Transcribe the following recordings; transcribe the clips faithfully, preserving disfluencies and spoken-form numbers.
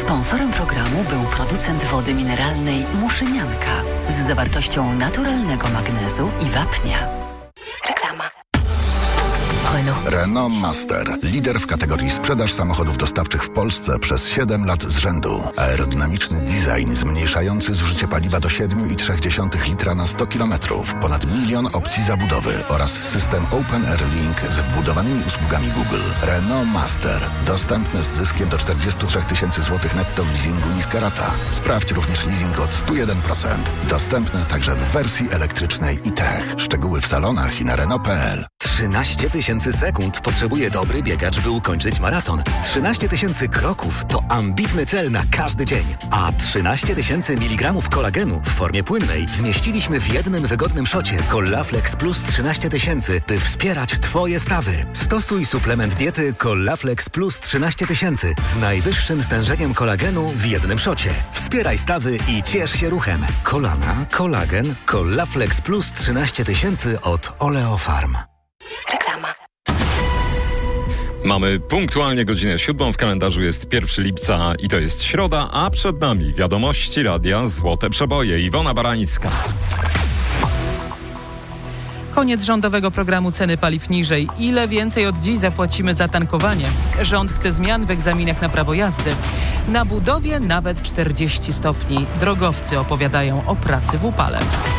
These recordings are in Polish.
Sponsorem programu był producent wody mineralnej Muszynianka z zawartością naturalnego magnezu i wapnia. Reklama. Renault. Renault Master. Lider w kategorii sprzedaż samochodów dostawczych w Polsce przez siedem lat z rzędu. Aerodynamiczny design zmniejszający zużycie paliwa do siedem i trzy dziesiąte litra na sto kilometrów. Ponad milion opcji zabudowy oraz system Open Air Link z wbudowanymi usługami Google. Renault Master. Dostępny z zyskiem do czterdzieści trzy tysięcy złotych netto w leasingu niska rata. Sprawdź również leasing od sto jeden procent. Dostępny także w wersji elektrycznej i tech. Szczegóły w salonach i na Renault kropka p l. trzynaście tysięcy sekund potrzebuje dobry biegacz, by ukończyć maraton. trzynaście tysięcy kroków to ambitny cel na każdy dzień. A trzynaście tysięcy miligramów kolagenu w formie płynnej zmieściliśmy w jednym wygodnym szocie Collaflex Plus trzynaście tysięcy, by wspierać Twoje stawy. Stosuj suplement diety Collaflex Plus trzynaście tysięcy z najwyższym stężeniem kolagenu w jednym szocie. Wspieraj stawy i ciesz się ruchem. Kolana, kolagen, Collaflex Plus trzynaście tysięcy od Oleofarm. Reklama. Mamy punktualnie godzinę siódmą, w kalendarzu jest pierwszego lipca i to jest środa, a przed nami wiadomości radia Złote Przeboje. Iwona Barańska. Koniec rządowego programu ceny paliw niżej. Ile więcej od dziś zapłacimy za tankowanie? Rząd chce zmian w egzaminach na prawo jazdy. Na budowie nawet czterdzieści stopni. Drogowcy opowiadają o pracy w upale.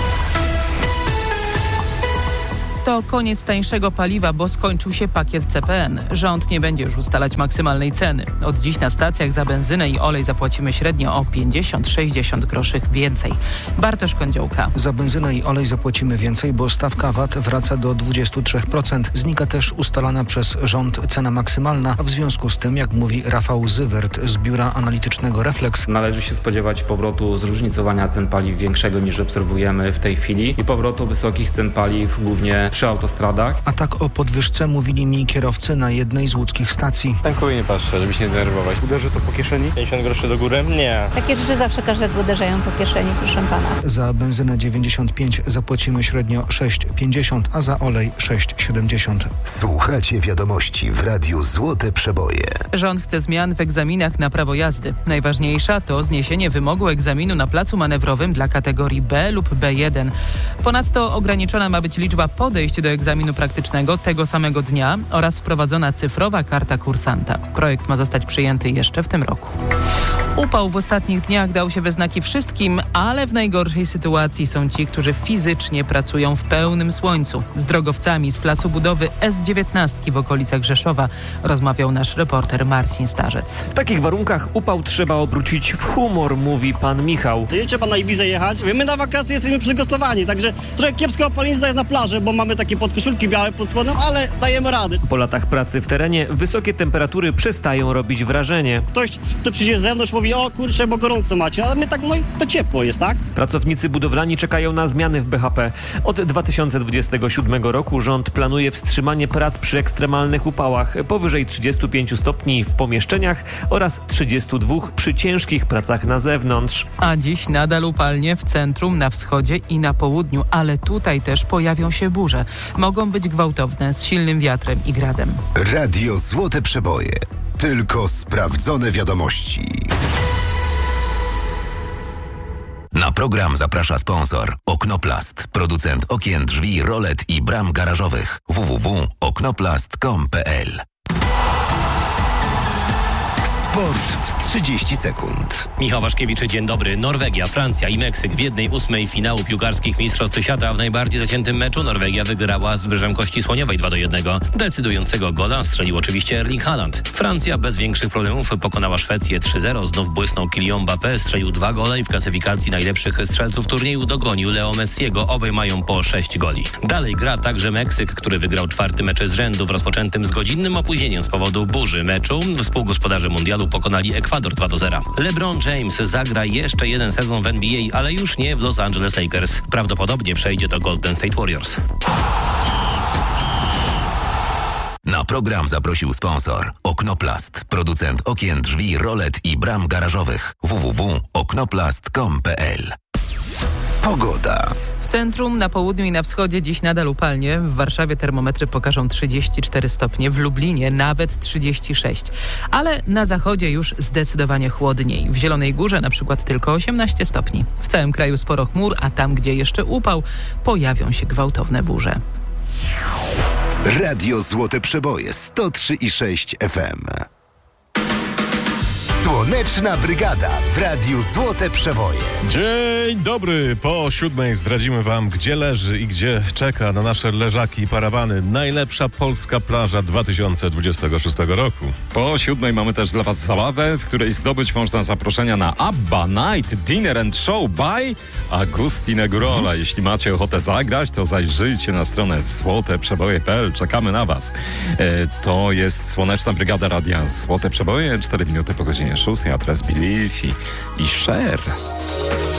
To koniec tańszego paliwa, bo skończył się pakiet C P N. Rząd nie będzie już ustalać maksymalnej ceny. Od dziś na stacjach za benzynę i olej zapłacimy średnio o pięćdziesiąt do sześćdziesięciu groszy więcej. Bartosz Kądziołka. Za benzynę i olej zapłacimy więcej, bo stawka V A T wraca do dwudziestu trzech procent. Znika też ustalana przez rząd cena maksymalna, a w związku z tym, jak mówi Rafał Zywert z biura analitycznego Reflex, należy się spodziewać powrotu zróżnicowania cen paliw większego niż obserwujemy w tej chwili i powrotu wysokich cen paliw głównie przy autostradach. A tak o podwyżce mówili mi kierowcy na jednej z łódzkich stacji. Tankuję, nie patrzę, żeby się nie denerwować. Uderzy to po kieszeni? pięćdziesiąt groszy do góry? Nie. Takie rzeczy zawsze każdego uderzają po kieszeni, proszę pana. Za benzynę dziewięćdziesiąt pięć zapłacimy średnio sześć pięćdziesiąt, a za olej sześć siedemdziesiąt. Słuchacie wiadomości w Radiu Złote Przeboje. Rząd chce zmian w egzaminach na prawo jazdy. Najważniejsza to zniesienie wymogu egzaminu na placu manewrowym dla kategorii B lub B jeden. Ponadto ograniczona ma być liczba podejść do egzaminu praktycznego tego samego dnia oraz wprowadzona cyfrowa karta kursanta. Projekt ma zostać przyjęty jeszcze w tym roku. Upał w ostatnich dniach dał się we znaki wszystkim, ale w najgorszej sytuacji są ci, którzy fizycznie pracują w pełnym słońcu. Z drogowcami z placu budowy S dziewiętnaście w okolicach Rzeszowa rozmawiał nasz reporter Marcin Starzec. W takich warunkach upał trzeba obrócić w humor, mówi pan Michał. Jedziecie pan na Ibizę jechać? My na wakacje jesteśmy przygotowani, także trochę kiepska opalenizna jest na plaży, bo mamy takie podkoszulki białe pod spodem, ale dajemy radę. Po latach pracy w terenie wysokie temperatury przestają robić wrażenie. Ktoś, kto przyjdzie z zewnątrz, mówi, o kurczę, bo gorąco macie, ale my tak, no i to ciepło jest, tak? Pracownicy budowlani czekają na zmiany w B H P. Od dwa tysiące dwudziestego siódmego roku rząd planuje wstrzymanie prac przy ekstremalnych upałach powyżej trzydziestu pięciu stopni w pomieszczeniach oraz trzydziestu dwóch przy ciężkich pracach na zewnątrz. A dziś nadal upalnie w centrum, na wschodzie i na południu, ale tutaj też pojawią się burze. Mogą być gwałtowne, z silnym wiatrem i gradem. Radio Złote Przeboje. Tylko sprawdzone wiadomości. Na program zaprasza sponsor Oknoplast, producent okien, drzwi, rolet i bram garażowych. w w w kropka oknoplast kropka com kropka p l. Sport w trzydzieści sekund. Michał Waszkiewicz, dzień dobry. Norwegia, Francja i Meksyk w jednej ósmej finału piłkarskich Mistrzostw Świata. W najbardziej zaciętym meczu Norwegia wygrała z Wybrzeżem Kości Słoniowej dwa do jednego. Decydującego gola strzelił oczywiście Erling Haaland. Francja bez większych problemów pokonała Szwecję trzy zero. Znów błysnął Kylian Mbappé, strzelił dwa gole i w klasyfikacji najlepszych strzelców turnieju dogonił Leo Messiego. Obaj mają po sześć goli. Dalej gra także Meksyk, który wygrał czwarty mecz z rzędu w rozpoczętym z godzinnym opóźnieniem z powodu burzy meczu. Współgospodarze mundialu pokonali Ekwador dwa do zera. LeBron James zagra jeszcze jeden sezon w N B A, ale już nie w Los Angeles Lakers. Prawdopodobnie przejdzie do Golden State Warriors. Na program zaprosił sponsor Oknoplast, producent okien, drzwi, rolet i bram garażowych. w w w kropka oknoplast kropka com kropka p l. Pogoda. centrum, na południu i na wschodzie dziś nadal upalnie. W Warszawie termometry pokażą trzydzieści cztery stopnie, w Lublinie nawet trzydzieści sześć. Ale na zachodzie już zdecydowanie chłodniej. W Zielonej Górze na przykład tylko osiemnaście stopni. W całym kraju sporo chmur, a tam, gdzie jeszcze upał, pojawią się gwałtowne burze. Radio Złote Przeboje sto trzy i sześć F M. Słoneczna Brygada w Radiu Złote Przeboje. Dzień dobry. Po siódmej zdradzimy wam, gdzie leży i gdzie czeka na nasze leżaki i parawany najlepsza polska plaża dwa tysiące dwudziestego szóstego roku. Po siódmej mamy też dla was zabawę, w której zdobyć można zaproszenia na ABBA Night Dinner and Show by Agustin Gurola. Hmm. Jeśli macie ochotę zagrać, to zajrzyjcie na stronę złote przeboje kropka p l. Czekamy na was. E, to jest Słoneczna Brygada Radia Złote Przeboje. cztery minuty po godzinie szóstej, a teraz Believe i, i Share.